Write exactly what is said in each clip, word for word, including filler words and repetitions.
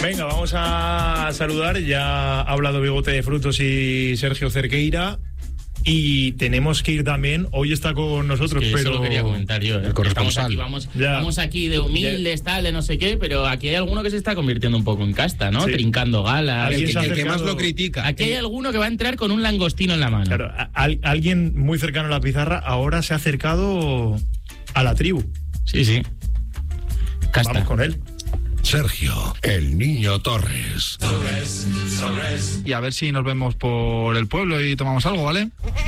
Venga, vamos a saludar. Ya ha hablado Bigote de Frutos y Sergio Cerqueira. Y tenemos que ir también. Hoy está con nosotros, es que pero. Eso lo quería comentar yo. ¿eh? El corresponsal. Estamos aquí, vamos, vamos aquí de humildes, tal, de no sé qué, pero aquí hay alguno que se está convirtiendo un poco en casta, ¿no? Sí. Trincando galas. El, ¿Alguien el, el que más lo critica. Aquí hay alguno que va a entrar con un langostino en la mano. Claro, a, a, alguien muy cercano a la pizarra ahora se ha acercado a la tribu. Sí, sí. Casta. Vamos con él. Sergio, el niño Torres. Torres, Torres. Y a ver si nos vemos por el pueblo y tomamos algo, ¿vale?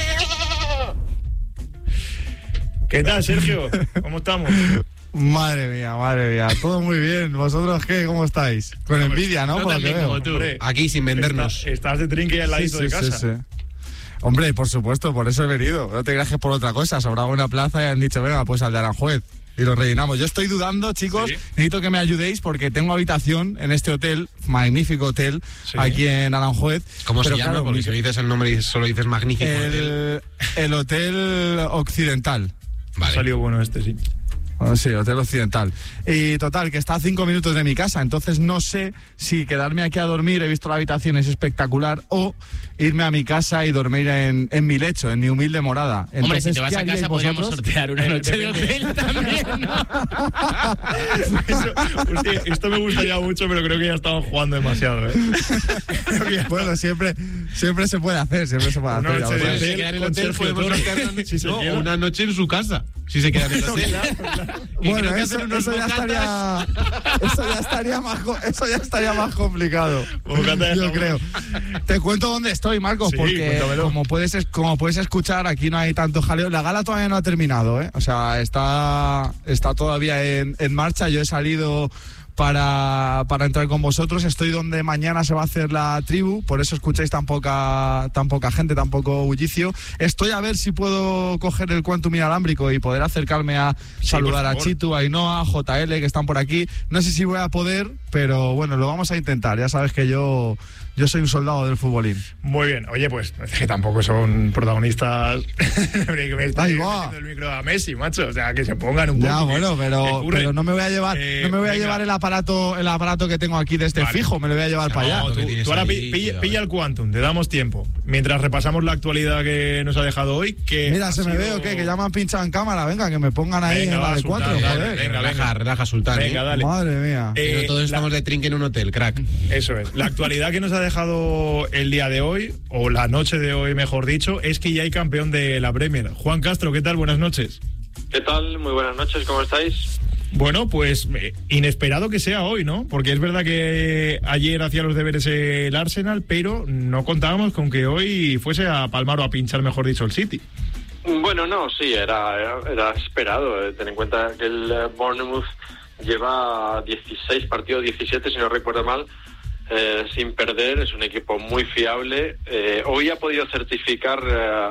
¿Qué tal, Sergio? ¿Cómo estamos? Madre mía, madre mía, todo muy bien. ¿Vosotros qué? ¿Cómo estáis? Con envidia, ¿no? No Por lo tan que bien veo. como tú. Hombre, Aquí sin vendernos. Está, estás de trinque al ladito sí, de sí, casa. sí, sí. Hombre, por supuesto, por eso he venido. No te creas que por otra cosa. Sobraba una plaza y han dicho, venga, pues al de Aranjuez. Y lo rellenamos. Yo estoy dudando, chicos. ¿Sí? Necesito que me ayudéis porque tengo habitación en este hotel, magnífico hotel, ¿Sí? aquí en Aranjuez. ¿Cómo Pero se llama? claro, Porque mi- si dices el nombre y solo dices magnífico hotel. el, el Hotel Occidental. Ha Vale. salido bueno este, sí. Oh, sí, Hotel Occidental. Y total, que está a cinco minutos de mi casa, entonces no sé si quedarme aquí a dormir, he visto la habitación, es espectacular, o irme a mi casa y dormir en, en mi lecho, en mi humilde morada. Entonces, Hombre, si te vas ¿qué a haríais casa podríamos vosotros? sortear una Eh, noche de depende. hotel también, ¿no? Eso, hostia, esto me gustaría mucho, pero creo que ya estamos jugando demasiado, ¿eh? Bueno, siempre, siempre se puede hacer, siempre se puede Una hacer. ya noche lo de sabes. hotel Si se queda en el con hotel, Sergio podemos Torres. sortear una, Si se no, queda. una noche en su casa. Si se queda en el hotel. Y Bueno, creo que eso, hacen unos eso ya bocatas. estaría, eso ya estaría más, co- eso ya estaría más complicado. Bocata de Yo jamón. creo. Te cuento dónde estoy, Marcos, Sí, porque cuéntamelo. como puedes, es- como puedes escuchar, aquí no hay tanto jaleo. La gala todavía no ha terminado, ¿eh? O sea, está, está todavía en, en marcha. Yo he salido para, para entrar con vosotros. Estoy donde mañana se va a hacer la tribu, por eso escucháis tan poca, tan poca gente, tan poco bullicio. Estoy a ver si puedo coger el Quantum inalámbrico y poder acercarme a Sí, saludar por a favor. Chitu, a Ainhoa, a J L, que están por aquí. No sé si voy a poder, pero bueno, lo vamos a intentar. Ya sabes que yo, yo soy un soldado del futbolín. Muy bien. Oye, pues es que tampoco son protagonistas. Que me está Ahí va. metiendo el micro a Messi, macho. O sea, que se pongan un poco. Ya, que- bueno, que pero, curren. pero no me voy a llevar, Eh, no me voy a venga. llevar el aparato, el aparato que tengo aquí de este Vale. fijo, me lo voy a llevar para allá. No, Lo que tú, tienes tú ahora ahí, pi- pilla, cuidado, pilla eh. el Quantum, te damos tiempo. Mientras repasamos la actualidad que nos ha dejado hoy. Que Mira, ha se me sido- ve o qué, que ya me han pinchado en cámara. Venga, que me pongan ahí Venga, en va, la de Sultán, cuatro, dale, joder. venga, relaja, venga. relaja, Sultán. Venga, ¿eh? dale. Madre mía. Eh, Que no todos la- estamos de trinque en un hotel, crack. Eso es. La actualidad que nos ha dejado el día de hoy, o la noche de hoy, mejor dicho, es que ya hay campeón de la Premier. Juan Castro, ¿qué tal? Buenas noches. ¿Qué tal? Muy buenas noches, ¿cómo estáis? Bueno, pues eh, inesperado que sea hoy, ¿no? Porque es verdad que ayer hacía los deberes el Arsenal, pero no contábamos con que hoy fuese a palmar o a pinchar, mejor dicho, el City. Bueno, no, sí, era, era, era esperado. Eh, ten en cuenta que el eh, Bournemouth lleva dieciséis partidos, diecisiete si no recuerdo mal, eh, sin perder. Es un equipo muy fiable. Eh, hoy ha podido certificar eh,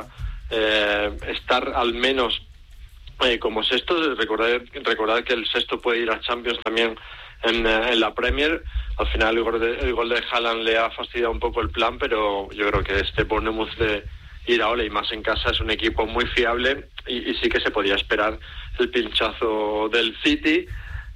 eh, estar al menos eh, como sexto. Recordad, recordad que el sexto puede ir a Champions también en, eh, en la Premier. Al final el gol de, el gol de Haaland le ha fastidiado un poco el plan, pero yo creo que este Bournemouth de Iraola y más en casa es un equipo muy fiable y, y sí que se podía esperar el pinchazo del City,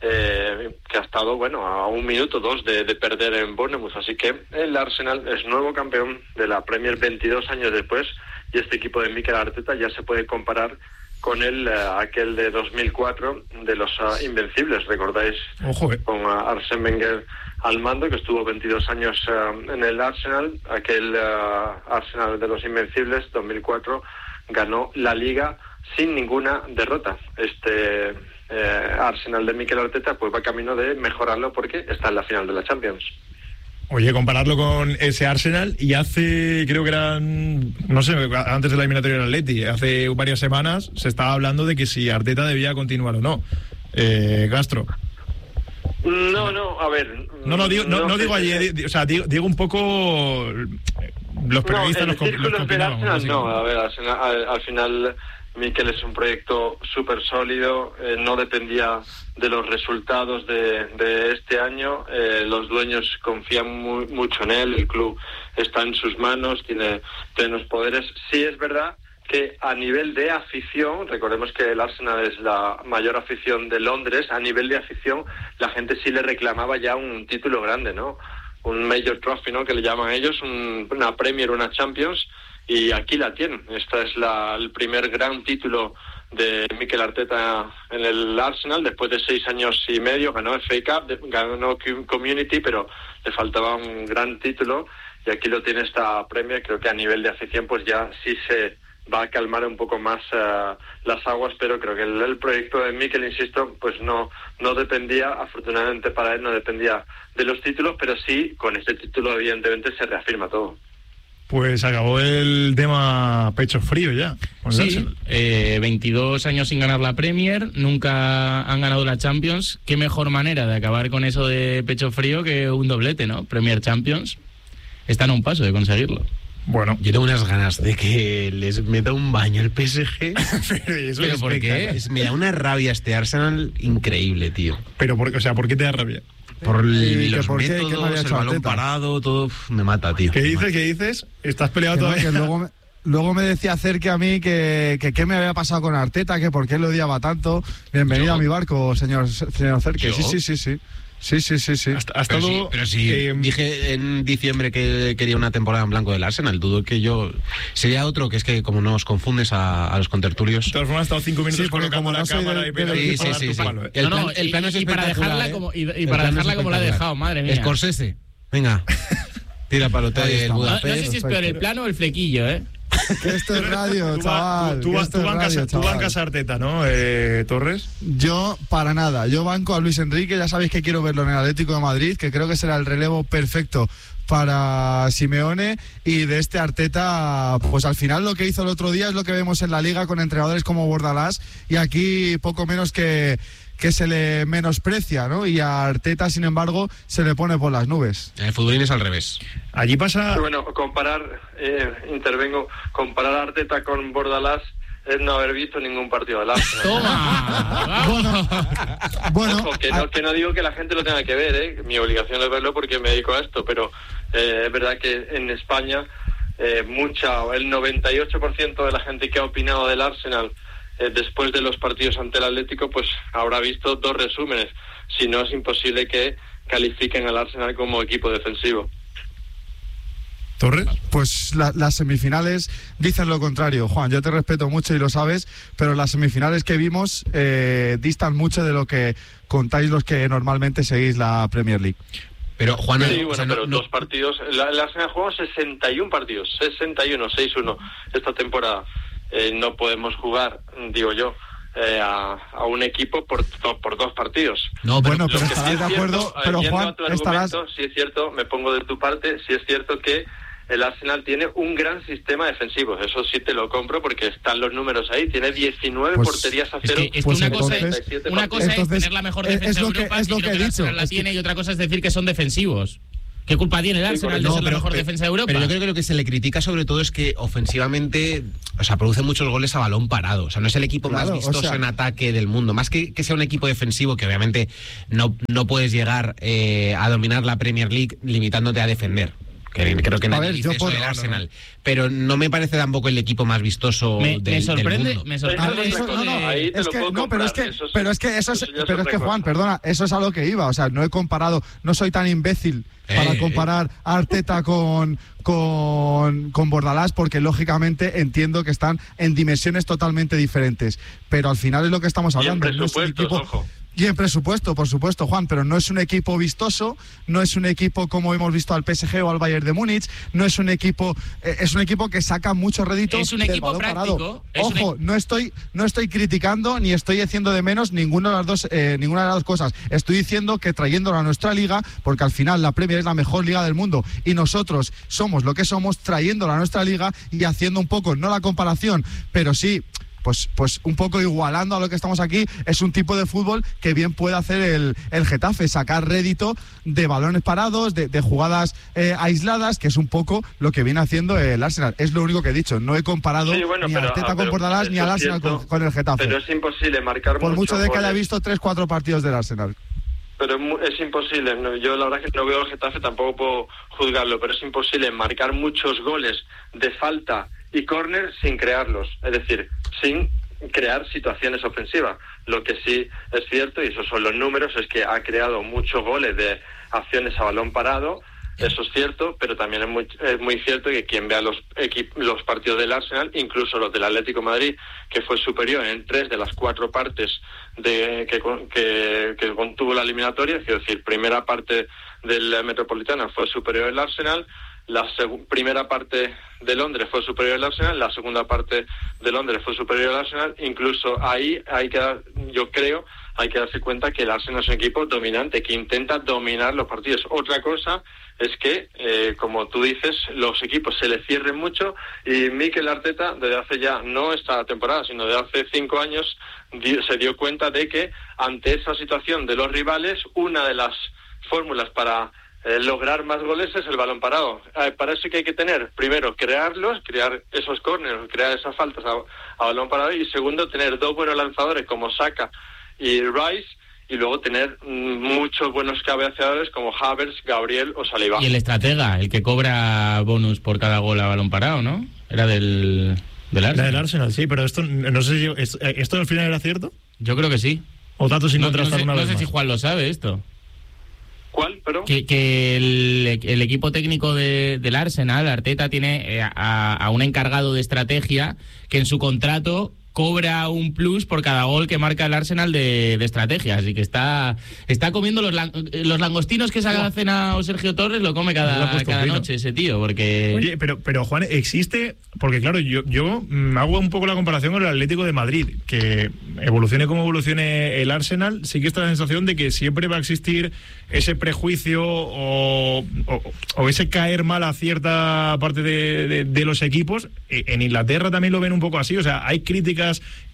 eh, que ha estado, bueno, a un minuto, dos de, de perder en Bournemouth. Así que el Arsenal es nuevo campeón de la Premier veintidós años después y este equipo de Mikel Arteta ya se puede comparar con el eh, aquel de dos mil cuatro de los uh, Invencibles. ¿Recordáis? Ojo, eh. Con uh, Arsène Wenger al mando, que estuvo veintidós años uh, en el Arsenal. Aquel uh, Arsenal de los Invencibles, dos mil cuatro, ganó la Liga sin ninguna derrota. Este eh, Arsenal de Mikel Arteta pues va camino de mejorarlo porque está en la final de la Champions. Oye, compararlo con ese Arsenal y hace, creo que eran, no sé, antes de la eliminatoria del Atleti, hace varias semanas se estaba hablando de que si Arteta debía continuar o no. Eh, Castro. No, no, a ver... No, no, digo, no, no sé digo si- ayer, di- o sea, digo, digo un poco... Los periodistas no, los, en el círculo los del opinaban, Arsenal, así. no, a ver, al, al- al final Mikel es un proyecto súper sólido, eh, no dependía de los resultados de, de este año, eh, los dueños confían muy, mucho en él, el club está en sus manos, tiene plenos poderes. Sí es verdad que a nivel de afición, recordemos que el Arsenal es la mayor afición de Londres, a nivel de afición la gente sí le reclamaba ya un título grande, ¿no? Un Major Trophy, ¿no? Que le llaman ellos, un, una Premier, una Champions, y aquí la tienen. Esta es la, el primer gran título de Mikel Arteta en el Arsenal, después de seis años y medio. Ganó F A Cup, ganó Community, pero le faltaba un gran título, y aquí lo tiene esta Premier. Creo que a nivel de afición pues ya sí se va a calmar un poco más uh, las aguas, pero creo que el, el proyecto de Mikel, insisto, pues no no dependía, afortunadamente para él, no dependía de los títulos, pero sí, con este título evidentemente se reafirma todo. Pues acabó el tema pecho frío ya. Sí, eh, veintidós años sin ganar la Premier, nunca han ganado la Champions. Qué mejor manera de acabar con eso de pecho frío que un doblete, ¿no? Premier Champions. Están a un paso de conseguirlo. Bueno, yo tengo unas ganas de que les meta un baño el P S G. pero, eso ¿Pero es por qué? Es, me da una rabia este Arsenal increíble, tío. Pero, por, o sea, ¿por qué te da rabia? Por el, los por qué, métodos, el balón Arteta? Parado, todo uf, me mata, tío. ¿Qué dices? ¿Qué dices? ¿Estás peleado que todavía? No, que luego, me, luego me decía Cerque a mí que, que qué me había pasado con Arteta, que por qué lo odiaba tanto. Bienvenido ¿Yo? a mi barco, señor, señor Cerque. Sí, sí, sí, sí. Sí, sí, sí, sí. Hasta, hasta pero, luego, sí pero sí, eh, dije en diciembre que quería una temporada en blanco del Arsenal. Dudo que yo... Sería otro, que es que como nos confundes a, a los contertulios... De todas formas, ha estado cinco minutos sí, colocando como la no cámara de, y pegando sí, sí, sí, sí. palo, ¿eh? El, no, plan, no, el plan y, es y para dejarla ¿eh? como, y, y para dejarla como la ha dejado, madre mía. Scorsese, venga. Tira para el hotel del Budapest. No, no sé si es peor el plano o el flequillo, ¿eh? Que esto es radio, tú, chaval. Tú, tú, tú, bancas, radio, tú bancas a Arteta, ¿no, eh, Torres? Yo, para nada. Yo banco a Luis Enrique. Ya sabéis que quiero verlo en el Atlético de Madrid, que creo que será el relevo perfecto para Simeone. Y de este Arteta, pues al final lo que hizo el otro día es lo que vemos en la Liga con entrenadores como Bordalás. Y aquí poco menos que... que se le menosprecia, ¿no? Y a Arteta, sin embargo, se le pone por las nubes. El futbolín es al revés. Allí pasa... Pero bueno, comparar, eh, intervengo, comparar a Arteta con Bordalás es no haber visto ningún partido del Arsenal. ¡Toma! bueno, bueno Ojo, que, no, que no digo que la gente lo tenga que ver, ¿eh? Mi obligación es verlo porque me dedico a esto, pero eh, es verdad que en España eh, mucha, el noventa y ocho por ciento de la gente que ha opinado del Arsenal Eh, después de los partidos ante el Atlético, pues habrá visto dos resúmenes. Si no, es imposible que califiquen al Arsenal como equipo defensivo. ¿Torres? Pues la, las semifinales dicen lo contrario, Juan. Yo te respeto mucho y lo sabes, pero las semifinales que vimos eh, distan mucho de lo que contáis los que normalmente seguís la Premier League. Pero Juan, sí, bueno, o sea, no, pero no... dos partidos. La, el Arsenal jugó sesenta y uno partidos, sesenta y uno, seis uno esta temporada. Eh, no podemos jugar, digo yo, eh, a, a un equipo por, por dos partidos. No, bueno, pero Lo que estarás sí de acuerdo, cierto, pero yendo Juan, a tu estarás... argumento, sí es cierto, me pongo de tu parte, sí es cierto que el Arsenal tiene un gran sistema defensivo, eso sí te lo compro porque están los números ahí, tiene diecinueve pues, porterías a es cero. que, es pues que una, entonces, cosa es, una cosa entonces, es tener la mejor defensa es de lo que, Europa es lo y que no he que el dicho. Arsenal la Es tiene que... y otra cosa es decir que son defensivos. ¿Qué culpa tiene el Arsenal Sí, de no, ser la mejor pero, defensa de Europa? Pero yo creo que lo que se le critica sobre todo es que ofensivamente, o sea, produce muchos goles a balón parado. O sea, no es el equipo Claro, más vistoso o sea, en ataque del mundo. Más que, que sea un equipo defensivo, que obviamente no, no puedes llegar eh, a dominar la Premier League limitándote a defender. Que creo que nadie dice eso del Arsenal. Pero no me parece tampoco el equipo más vistoso me, del, me sorprende, del mundo. me sorprende eso, esto no, no, de... ahí te es lo que, puedo no, pero es que, comprar, eso sí, pero es que eso es, eso ya es pero es otra que Juan, cosa. perdona, eso es a lo que iba, o sea, no he comparado, no soy tan imbécil para Eh, comparar a Arteta con con con Bordalás, porque lógicamente entiendo que están en dimensiones totalmente diferentes, pero al final es lo que estamos Y en hablando. No es un presupuestos, equipo, ojo. y en presupuesto, por supuesto, Juan, pero no es un equipo vistoso, no es un equipo como hemos visto al P S G o al Bayern de Múnich, no es un equipo, eh, es un equipo que saca mucho rédito Es un del equipo balón práctico, parado. es un Ojo, e- no estoy, no estoy criticando ni estoy haciendo de menos ninguna de las dos, eh, ninguna de las dos cosas. Estoy diciendo que trayéndolo a nuestra liga, porque al final la Premier es la mejor liga del mundo y nosotros somos lo que somos, trayéndolo a nuestra liga y haciendo un poco, no la comparación, pero sí. Pues, pues un poco igualando a lo que estamos aquí, es un tipo de fútbol que bien puede hacer el, el Getafe, sacar rédito de balones parados, de, de jugadas eh, aisladas, que es un poco lo que viene haciendo el Arsenal. Es lo único que he dicho, no he comparado Sí, bueno, ni pero, a Arteta ah, con pero Bordalás ni eso al es Arsenal cierto, con, con el Getafe. Pero es imposible marcar Por mucho de que haya goles. visto tres cuatro partidos del Arsenal. Pero es, mu- es imposible, ¿no? Yo la verdad es que no veo al Getafe, tampoco puedo juzgarlo, pero es imposible marcar muchos goles de falta y córner sin crearlos, es decir, sin crear situaciones ofensivas. Lo que sí es cierto, y esos son los números, es que ha creado muchos goles de acciones a balón parado. Eso es cierto, pero también es muy, es muy cierto que quien vea los equip- los partidos del Arsenal, incluso los del Atlético de Madrid, que fue superior en tres de las cuatro partes de que, que, que contuvo la eliminatoria, es decir, primera parte del Metropolitano fue superior el Arsenal, la seg- primera parte de Londres fue superior al Arsenal, la segunda parte de Londres fue superior al Arsenal. Incluso ahí hay que dar, yo creo, hay que darse cuenta que el Arsenal es un equipo dominante, que intenta dominar los partidos. Otra cosa es que, eh, como tú dices, los equipos se le cierren mucho, y Mikel Arteta, desde hace ya, no esta temporada, sino de hace cinco años, di- se dio cuenta de que ante esa situación de los rivales, una de las fórmulas para Eh, lograr más goles es el balón parado. Eh, para eso que hay que tener, primero, crearlos, crear esos córneres, crear esas faltas a, a balón parado, y segundo, tener dos buenos lanzadores como Saka y Rice, y luego tener mm, muchos buenos cabeceadores como Havertz, Gabriel o Saliba. Y el estratega, el que cobra bonus por cada gol a balón parado, ¿no? Era del, del Arsenal. Del Arsenal, sí, pero esto, no sé si, esto, ¿esto al final era cierto? Yo creo que sí. ¿O datos sin No, contrastar no sé, una no vez sé más? si Juan lo sabe esto. ¿Cuál? Pero Que, que el, el equipo técnico de, del Arsenal, Arteta, tiene eh, a, a un encargado de estrategia que en su contrato cobra un plus por cada gol que marca el Arsenal de, de estrategia. Así que está está comiendo los, lang- los langostinos que se haga cena o Sergio Torres, lo come Le ha cada, puesto cada fino. noche ese tío, porque... Oye, pero, pero Juan, existe, porque claro, yo, yo me hago un poco la comparación con el Atlético de Madrid, que evolucione como evolucione el Arsenal, sí que está la sensación de que siempre va a existir ese prejuicio o, o, o ese caer mal a cierta parte de, de, de los equipos. En Inglaterra también lo ven un poco así, o sea, ¿hay críticas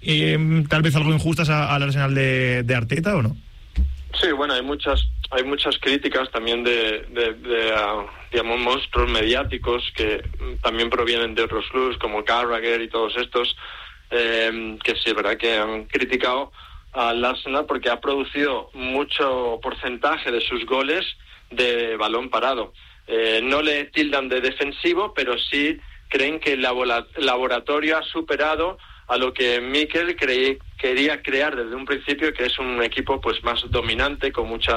eh, tal vez algo injustas a- al Arsenal de, de Arteta o no? sí, bueno, hay muchas hay muchas críticas también de, de, de uh, digamos, monstruos mediáticos que mm, también provienen de otros clubes como Carragher y todos estos, eh, que sí es verdad que han criticado al Arsenal porque ha producido mucho porcentaje de sus goles de balón parado. Eh, no le tildan de defensivo, pero sí creen que el labora- laboratorio ha superado a lo que Mikel creí, quería crear desde un principio, que es un equipo pues más dominante, con mucha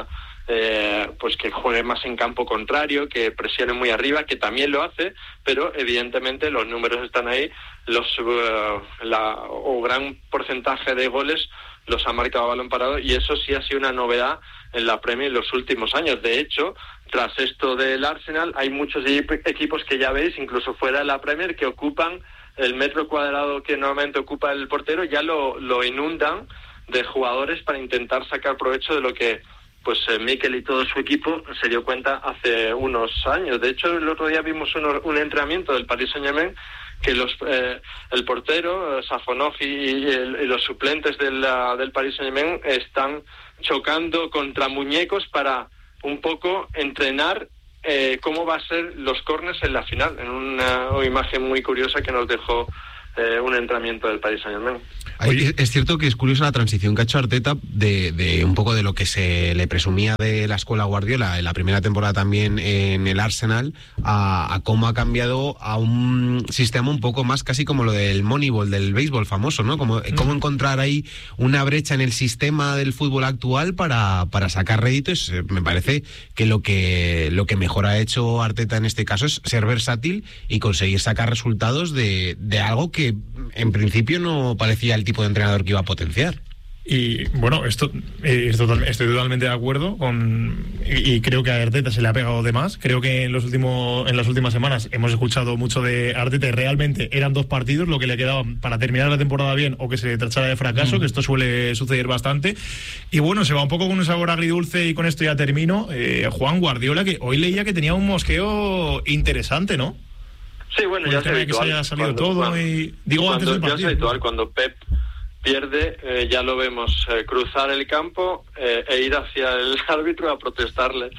eh, pues que juegue más en campo contrario, que presione muy arriba, que también lo hace, pero evidentemente los números están ahí, los uh, la, o gran porcentaje de goles los ha marcado a balón parado, y eso sí ha sido una novedad en la Premier en los últimos años. De hecho, tras esto del Arsenal, hay muchos equipos que ya veis, incluso fuera de la Premier, que ocupan el metro cuadrado que normalmente ocupa el portero, ya lo, lo inundan de jugadores para intentar sacar provecho de lo que pues eh, Mikel y todo su equipo se dio cuenta hace unos años. De hecho, el otro día vimos uno, un entrenamiento del Paris Saint-Germain que los eh, el portero, Safonov y, y, el, y los suplentes del, uh, del Paris Saint-Germain están chocando contra muñecos para un poco entrenar eh, cómo va a ser los córners en la final, en una, una imagen muy curiosa que nos dejó eh, un entrenamiento del Paris Saint-Germain. Oye, es cierto que es curiosa la transición que ha hecho Arteta de, de un poco de lo que se le presumía de la escuela Guardiola en la primera temporada también en el Arsenal a, a cómo ha cambiado a un sistema un poco más casi como lo del Moneyball, del béisbol famoso, ¿no? Como, mm. Cómo encontrar ahí una brecha en el sistema del fútbol actual para, para sacar réditos. Me parece que lo que lo que mejor ha hecho Arteta en este caso es ser versátil y conseguir sacar resultados de, de algo que en principio no parecía el tipo de entrenador que iba a potenciar. Y bueno, esto eh, estoy, total, estoy totalmente de acuerdo con y, y creo que a Arteta se le ha pegado de más. Creo que en los últimos en las últimas semanas hemos escuchado mucho de Arteta y realmente eran dos partidos lo que le quedaban para terminar la temporada bien o que se tachara de fracaso, mm. que esto suele suceder bastante. Y bueno, se va un poco con un sabor agridulce y con esto ya termino. Eh, Juan Guardiola, que hoy leía que tenía un mosqueo interesante, ¿no? Sí, bueno, Por ya el tema es de que se habitual. haya salido Cuando, todo cuando, y digo cuando, antes del partido. Ya es habitual, cuando Pep pierde, eh, ya lo vemos eh, cruzar el campo eh, e ir hacia el árbitro a protestarle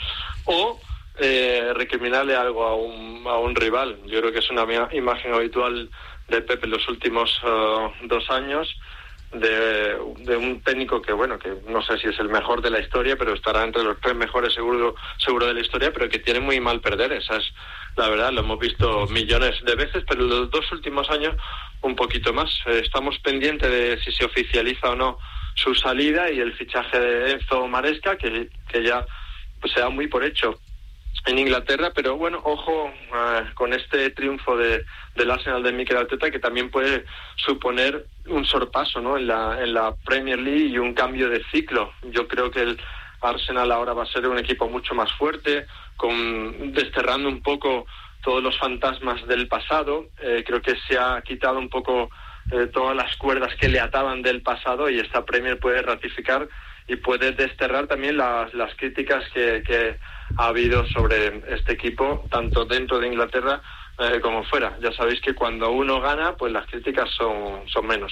o eh, recriminarle algo a un, a un rival. Yo creo que es una imagen habitual de Pep en los últimos uh, dos años. de, de un técnico que, bueno, que no sé si es el mejor de la historia, pero estará entre los tres mejores seguro, seguro de la historia, pero que tiene muy mal perder. Esa es la verdad, lo hemos visto millones de veces, pero los dos últimos años un poquito más. Eh, estamos pendientes de si se oficializa o no su salida y el fichaje de Enzo Maresca, que, que ya pues, se da muy por hecho en Inglaterra, pero bueno, ojo eh, con este triunfo de, del Arsenal de Mikel Arteta, que también puede suponer un sorpaso, ¿no?, en la, en la Premier League y un cambio de ciclo. Yo creo que el Arsenal ahora va a ser un equipo mucho más fuerte, con desterrando un poco todos los fantasmas del pasado. Eh, creo que se ha quitado un poco eh, todas las cuerdas que le ataban del pasado, y esta Premier puede ratificar y puede desterrar también las, las críticas que, que ha habido sobre este equipo, tanto dentro de Inglaterra eh, como fuera. Ya sabéis que cuando uno gana, pues las críticas son, son menos.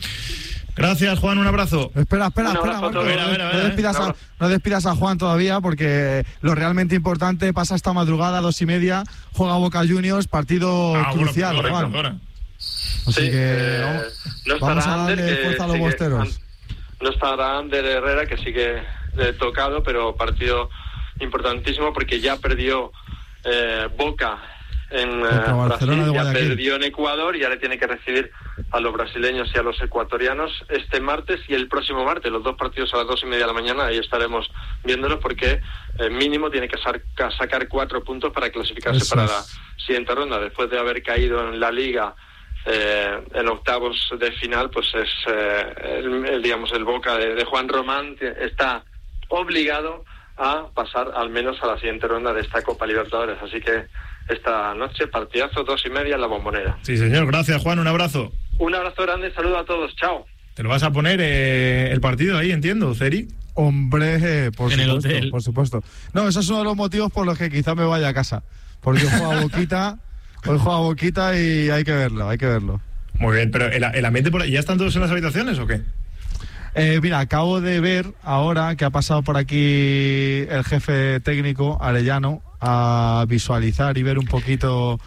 Gracias, Juan, un abrazo. Espera, espera, Un espera, abrazo a Marco, todos. no, A ver, a ver, no a ver. despidas a, no despidas a Juan todavía, porque lo realmente importante pasa esta madrugada, dos y media, juega Boca Juniors, partido Ah, bueno, crucial, correcto, Juan. ahora. Así Sí, que eh, vamos, no vamos estará a darle Ander, que fuerza a los sigue- bosteros. No estará Ander Herrera, que sigue eh, tocado, pero partido importantísimo porque ya perdió eh, Boca en eh, Contra Barcelona de Brasil, ya Guayaquil. perdió en Ecuador y ahora tiene que recibir a los brasileños y a los ecuatorianos este martes y el próximo martes, los dos partidos a las dos y media de la mañana. Ahí estaremos viéndolos porque eh, mínimo tiene que sa- sacar cuatro puntos para clasificarse Eso para es. la siguiente ronda, después de haber caído en la Liga eh, en octavos de final. Pues es eh, el, el, digamos el Boca de, de Juan Román que está obligado a pasar al menos a la siguiente ronda de esta Copa Libertadores. Así que esta noche partidazo, dos y media en la Bombonera. Sí, señor, gracias, Juan, un abrazo. Un abrazo grande, saludo a todos, chao. ¿Te lo vas a poner eh, el partido ahí, entiendo, Ceri? Hombre, por En el supuesto, hotel. por supuesto. No, esos son los motivos por los que quizá me vaya a casa. Porque hoy juega Boquita, hoy juega Boquita y hay que verlo, hay que verlo. Muy bien, pero el, el ambiente por ahí, ¿ya están todos en las habitaciones o qué? Eh, mira, acabo de ver ahora que ha pasado por aquí el jefe técnico, Arellano, a visualizar y ver un poquito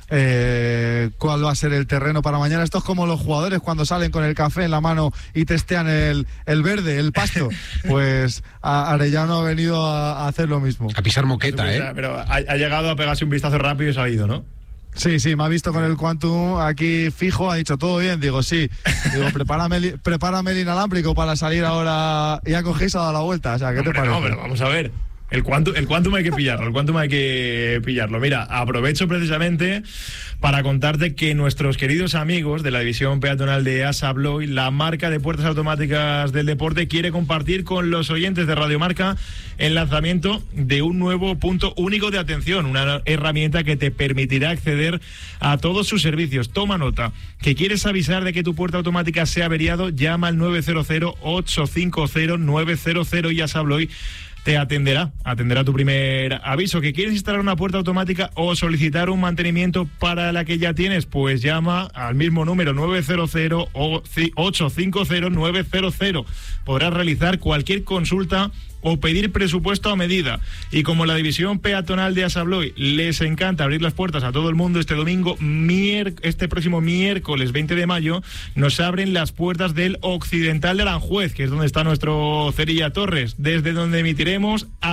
eh, cuál va a ser el terreno para mañana. Esto es como los jugadores cuando salen con el café en la mano y testean el, el verde, el pasto. Pues a Arellano ha venido a, a hacer lo mismo. A pisar moqueta, ¿eh? Pero ha, ha llegado a pegarse un vistazo rápido y se ha ido, ¿no? Sí, sí, me ha visto con el Quantum aquí fijo, ha dicho todo bien, digo sí, digo prepárame, el- prepárame el inalámbrico para salir ahora y ha cogido y se ha dado la vuelta, o sea, ¿qué te Hombre, parece? no, pero vamos a ver. El Quantum, el Quantum hay que pillarlo, el Quantum hay que pillarlo. Mira, aprovecho precisamente para contarte que nuestros queridos amigos de la división peatonal de Assa Abloy, la marca de puertas automáticas del deporte, quiere compartir con los oyentes de Radio Marca el lanzamiento de un nuevo punto único de atención, una herramienta que te permitirá acceder a todos sus servicios. Toma nota, que quieres avisar de que tu puerta automática se ha averiado, llama al nueve cero cero, ocho cinco cero, nueve cero cero y Assa Abloy te atenderá, atenderá tu primer aviso. ¿Que quieres instalar una puerta automática o solicitar un mantenimiento para la que ya tienes? Pues llama al mismo número nueve cero cero, ocho cinco cero, nueve cero cero. Podrás realizar cualquier consulta o pedir presupuesto a medida. Y como la división peatonal de Assa Abloy les encanta abrir las puertas a todo el mundo, este domingo, mier- este próximo miércoles veinte de mayo, nos abren las puertas del Occidental de Aranjuez, que es donde está nuestro Cerilla Torres, desde donde emitiremos a